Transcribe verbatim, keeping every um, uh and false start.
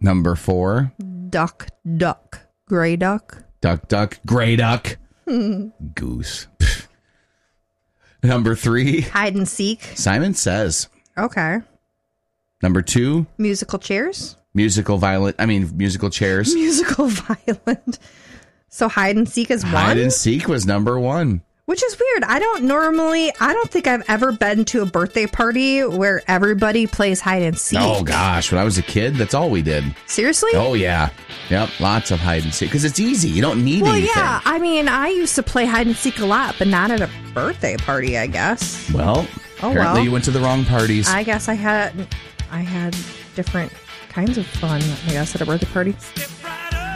Number four. Duck, duck. Gray duck. Duck, duck. Gray duck. Goose. Pfft. Number three. Hide and seek. Simon Says. Okay. Number two. Musical chairs. Musical violent. I mean, musical chairs. Musical violent. So hide and seek is one? Hide and seek was number one. Which is weird. I don't normally, I don't think I've ever been to a birthday party where everybody plays hide and seek. Oh, gosh. When I was a kid, that's all we did. Seriously? Oh, yeah. Yep. Lots of hide and seek. Because it's easy. You don't need well, anything. yeah. I mean, I used to play hide and seek a lot, but not at a birthday party, I guess. Well, oh, apparently well. you went to the wrong parties. I guess I had, I had different kinds of fun, I guess, at a birthday party.